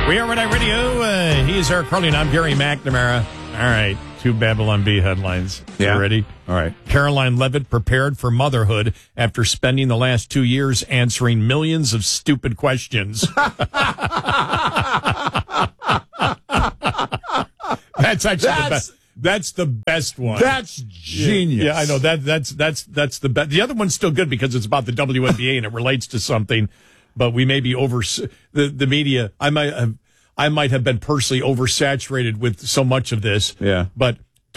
We are Red Eye Radio. He is Eric Carlin. I'm Gary McNamara. All right, 2 Babylon Bee headlines. Yeah. You ready? All right. Caroline Levitt prepared for motherhood after spending the last 2 years answering millions of stupid questions. That's actually the best. That's the best one. That's genius. Yeah, I know that's the best. The other one's still good because it's about the WNBA and it relates to something. But we may be over the media. I might have been personally oversaturated with so much of this. Yeah. But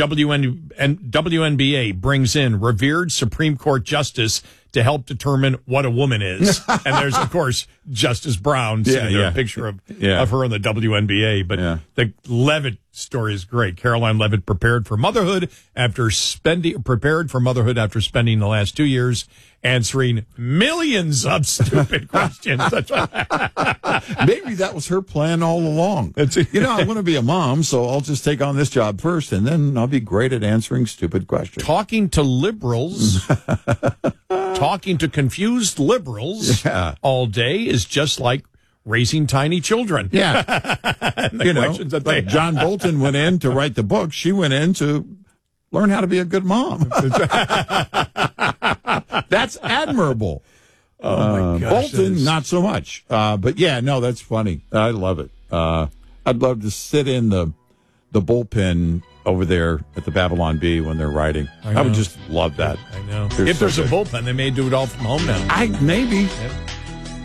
WNBA brings in revered Supreme Court justice to help determine what a woman is. And there's, of course, Justice Brown. A picture of her in the WNBA. But the Levitt story is great. Caroline Levitt prepared for motherhood after spending the last 2 years answering millions of stupid questions. Maybe that was her plan all along. I want to be a mom, so I'll just take on this job first, and then I'll be great at answering stupid questions. Talking to liberals, talking to confused liberals all day is just like raising tiny children. Yeah. Questions that like John Bolton went in to write the book. She went in to learn how to be a good mom. That's admirable. Oh, my gosh. Bolton, not so much. But, that's funny. I love it. I'd love to sit in the bullpen over there at the Babylon Bee when they're writing. I would just love that. I know. If there's a bullpen, they may do it all from home now. Maybe. Yep.